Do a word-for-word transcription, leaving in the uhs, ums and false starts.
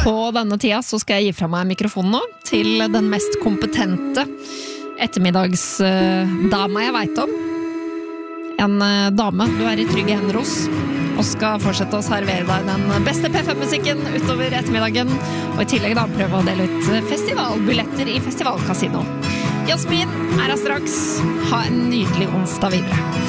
på denne tida så skal jeg gi fra meg mikrofonen nå til den mest kompetente ettermiddagsdama jeg vet om. En dame du er i trygge hender hos, og skal fortsette å servere deg den beste P fem-musikken utover ettermiddagen, og i tillegg da prøve å dele ut festivalbilletter i Festivalkasino. Jasmin er her straks. Ha en nydelig onsdag videre.